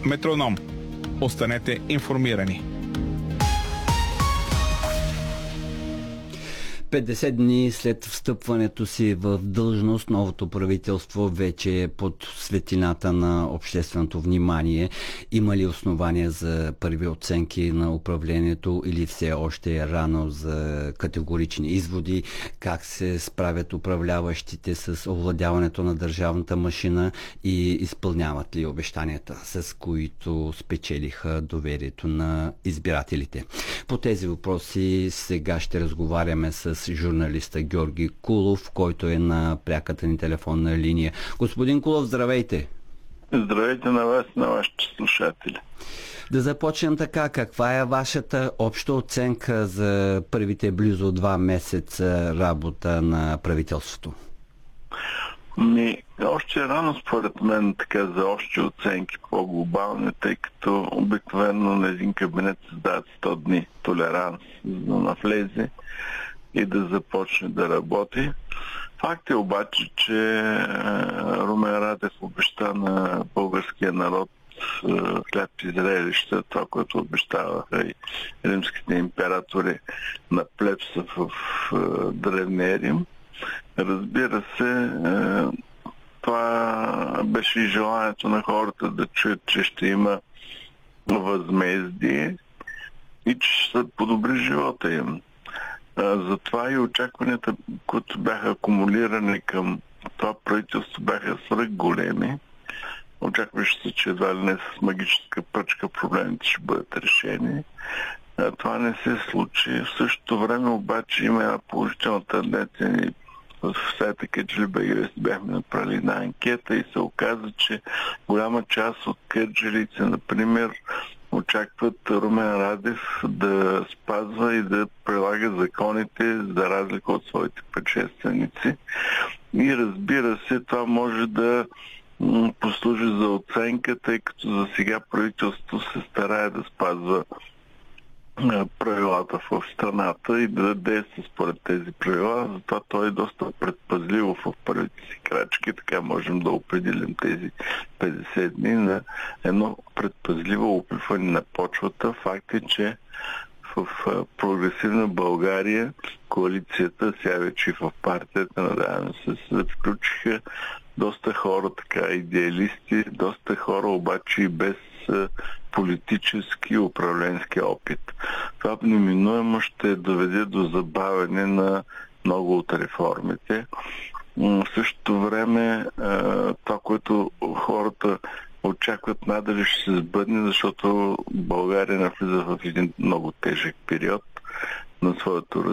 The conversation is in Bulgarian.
Метроном. Останете информирани. 50 дни след встъпването си в длъжност, новото правителство вече е под светлината на общественото внимание. Има ли основания за първи оценки на управлението или все още е рано за категорични изводи? Как се справят управляващите с овладяването на държавната машина и изпълняват ли обещанията, с които спечелиха доверието на избирателите? По тези въпроси сега ще разговаряме с журналиста Георги Кулов, който е на пряката ни телефонна линия. Господин Кулов, здравейте! Здравейте на вас и на вашите слушатели. Да започнем така. Каква е вашата обща оценка за първите близо 2 месеца работа на правителството? Още рано според мен така за общи оценки по-глобални, тъй като обикновено на един кабинет се дават 100 дни толеранс, за да навлезе и да започне да работи. Факт е обаче, че Румен Радев обеща на българския народ хляб и зрелища, това, което обещаваха и римските императори на плебса в Древния Рим. Разбира се, това беше и желанието на хората да чуят, че ще има възмездие и че ще се подобри живота им. Затова и очакванията, които бяха акумулирани към това правителство, бяха свръхголеми. Очакваше се, че едва ли не с магическа пръчка проблемите ще бъдат решени. Това не се случи. В същото време обаче има една положителна тенденция. В сайта Кърджали.бг бяхме направили една анкета и се оказа, че голяма част от кърджалийци, например, очакват Румен Радев да спазва и да прилага законите за разлика от своите предшественици. И разбира се, това може да послужи за оценка, тъй като за сега правителството се старае да спазва правилата в страната и да действа според тези правила. Затова той е доста предпазливо в първите си крачки. Така можем да определим тези 50 дни на едно предпазливо опитване на почвата. Факт е, че в прогресивна България коалицията, сега вече и в партията надяваме се включиха доста хора, така идеалисти, доста хора обаче и без политически и управленски опит. Това неминуемо ще доведе до забавяне на много от реформите. В същото време това, което хората очакват, надали ще се сбъдне, защото България навлиза в един много тежък период на своето